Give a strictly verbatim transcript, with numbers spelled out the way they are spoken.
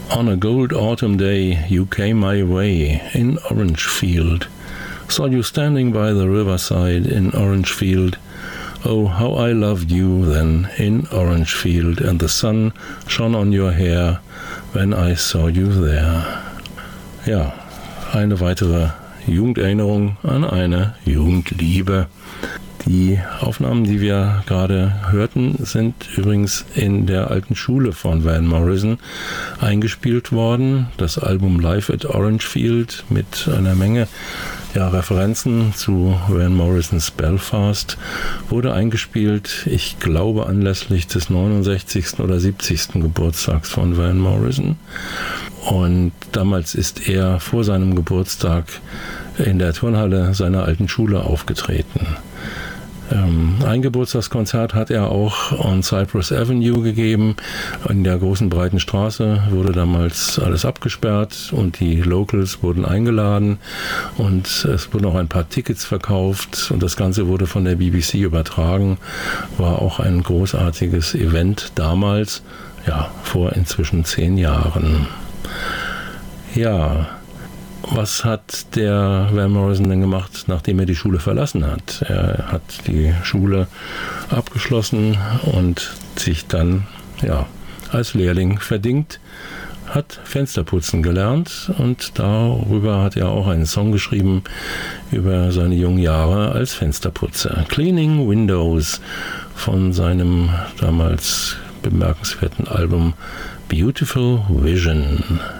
On a gold autumn day you came my way in Orangefield. Saw you standing by the riverside in Orangefield. Oh, how I loved you then in Orangefield, and the sun shone on your hair when I saw you there. Ja, eine weitere Jugenderinnerung an eine Jugendliebe. Die Aufnahmen, die wir gerade hörten, sind übrigens in der alten Schule von Van Morrison eingespielt worden. Das Album Live at Orangefield mit einer Menge ja, Referenzen zu Van Morrisons Belfast wurde eingespielt, ich glaube anlässlich des neunundsechzigsten oder siebzigsten Geburtstags von Van Morrison. Und damals ist er vor seinem Geburtstag in der Turnhalle seiner alten Schule aufgetreten. Ähm, ein Geburtstagskonzert hat er auch on Cypress Avenue gegeben. In der großen breiten Straße wurde damals alles abgesperrt und die Locals wurden eingeladen und es wurden auch ein paar Tickets verkauft und das Ganze wurde von der B B C übertragen. War auch ein großartiges Event damals, ja, vor inzwischen zehn Jahren. Ja, was hat der Van Morrison denn gemacht, nachdem er die Schule verlassen hat? Er hat die Schule abgeschlossen und sich dann ja, als Lehrling verdingt, hat Fensterputzen gelernt und darüber hat er auch einen Song geschrieben über seine jungen Jahre als Fensterputzer. Cleaning Windows von seinem damals bemerkenswerten Album Beautiful Vision.